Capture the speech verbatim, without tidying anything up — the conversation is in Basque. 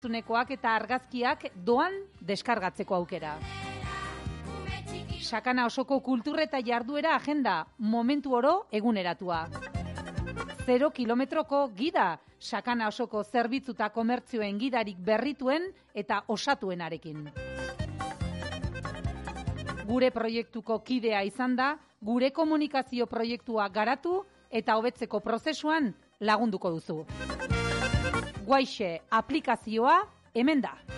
Zunekoak eta argazkiak doan deskargatzeko aukera. Sakana osoko kultura eta jarduera agenda, momentu oro eguneratua. Zero kilometroko gida, Sakana osoko zerbitzu eta komertzioen gidarik berrituen eta osatuenarekin. Gure proiektuko kidea izan da, gure komunikazio proiektua garatu eta hobetzeko prozesuan lagunduko duzu. Guaixe aplikazioa hemen da.